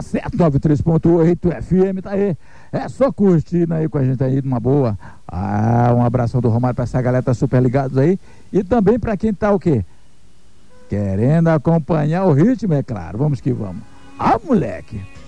certo, 93.8 FM, tá aí. É só curtindo aí com a gente aí, numa boa. Um abração do Romário pra essa galera, tá super ligados aí. E também pra quem tá o quê? Querendo acompanhar o ritmo, é claro. Vamos que vamos. Moleque!